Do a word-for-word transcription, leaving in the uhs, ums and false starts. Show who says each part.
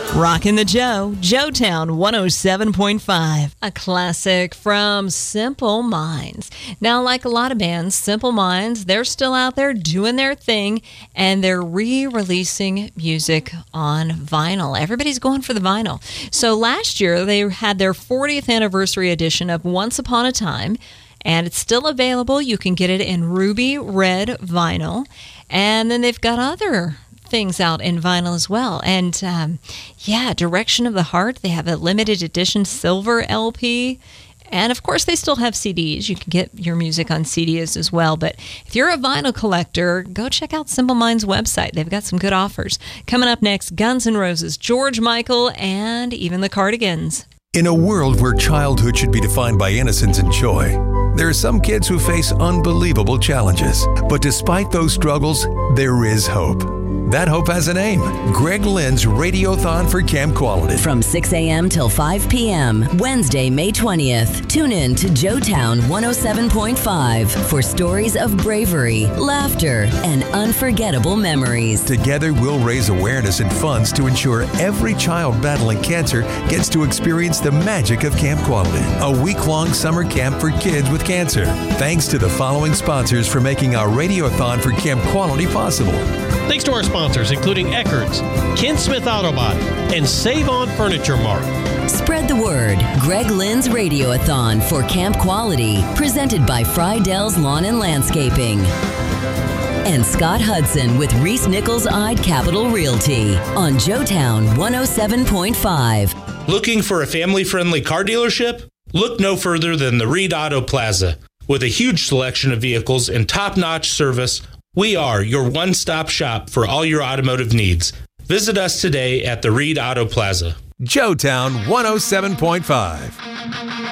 Speaker 1: Rockin' the Joe, Joetown one oh seven point five. A classic from Simple Minds. Now, like a lot of bands, Simple Minds, they're still out there doing their thing, and they're re-releasing music on vinyl. Everybody's going for the vinyl. So last year, they had their fortieth anniversary edition of Once Upon a Time, and it's still available. You can get it in ruby red vinyl, and then they've got other things out in vinyl as well. And um, yeah, Direction of the Heart, they have a limited edition silver L P. And of course, they still have C Ds. You can get your music on C Ds as well. But if you're a vinyl collector, go check out Simple Minds' website. They've got some good offers. Coming up next, Guns N' Roses, George Michael, and even the Cardigans.
Speaker 2: In a world where childhood should be defined by innocence and joy, there are some kids who face unbelievable challenges. But despite those struggles, there is hope. That hope has a name. Greg Lynn's Radiothon for Camp Quality.
Speaker 3: From six a.m. till five p.m., Wednesday, May twentieth. Tune in to Joetown one oh seven point five for stories of bravery, laughter, and unforgettable memories.
Speaker 2: Together, we'll raise awareness and funds to ensure every child battling cancer gets to experience the magic of Camp Quality, a week-long summer camp for kids with cancer. Thanks to the following sponsors for making our Radiothon for Camp Quality possible.
Speaker 4: Thanks to our sponsors, including Eckerd's, Ken Smith Autobot, and Save On Furniture Mart.
Speaker 3: Spread the word. Greg Lynn's Radiothon for Camp Quality, presented by Frydell's Lawn and Landscaping. And Scott Hudson with Reese Nichols Eyed Capital Realty on Joetown one oh seven point five.
Speaker 5: Looking for a family-friendly car dealership? Look no further than the Reed Auto Plaza. With a huge selection of vehicles and top-notch service, we are your one-stop shop for all your automotive needs. Visit us today at the Reed Auto Plaza.
Speaker 2: Joetown one oh seven point five.